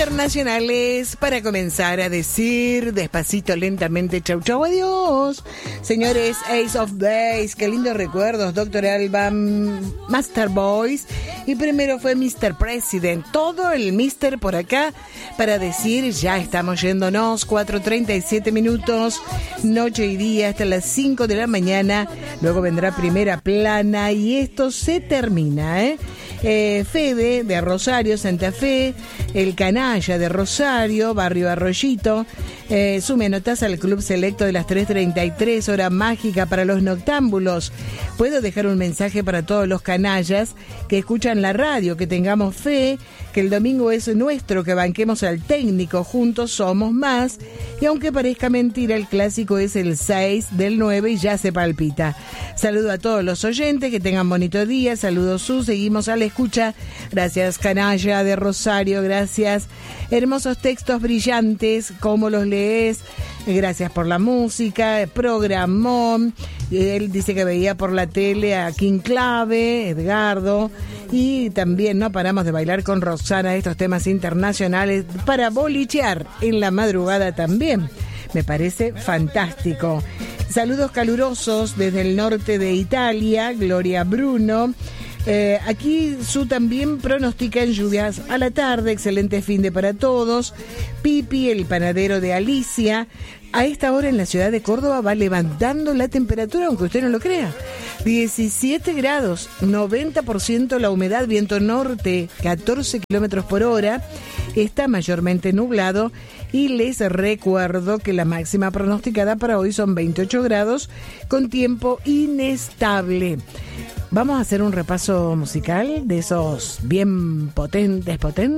internacionales para comenzar a decir despacito, lentamente, chau, chau, adiós. Señores, Ace of Base, qué lindos recuerdos, Dr. Alban, Master Boys, y primero fue Mr. President, todo el Mr. por acá para decir, ya estamos yéndonos, 4:37 minutos, noche y día hasta las 5 de la mañana, luego vendrá Primera Plana y esto se termina, Fede de Rosario, Santa Fe, el Canalla de Rosario, Barrio Arroyito, sume notas al Club Selecto de las 3:33, hora mágica para los noctámbulos. Puedo dejar un mensaje para todos los canallas que escuchan la radio, que tengamos fe, que el domingo es nuestro, que banquemos al técnico, juntos somos más, y aunque parezca mentira, el clásico es el 6 del 9 y ya se palpita. Saludo a todos los oyentes, que tengan bonito día, saludos seguimos a la escucha, gracias Canalla de Rosario, gracias, hermosos textos brillantes, cómo los lees, gracias por la música, programón, él dice que veía por la tele a King Clave, Edgardo, y también no paramos de bailar con Roxana estos temas internacionales para bolichear en la madrugada también. Me parece fantástico. Saludos calurosos desde el norte de Italia, Gloria Bruno. Aquí Su también pronostica en lluvias a la tarde, excelente fin de para todos. Pipi, el panadero de Alicia. A esta hora en la ciudad de Córdoba va levantando la temperatura, aunque usted no lo crea. 17 grados, 90% la humedad, viento norte, 14 kilómetros por hora. Está mayormente nublado y les recuerdo que la máxima pronosticada para hoy son 28 grados con tiempo inestable. Vamos a hacer un repaso musical de esos bien potentes.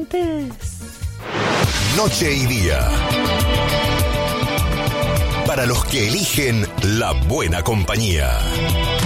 Noche y día. Para los que eligen la buena compañía.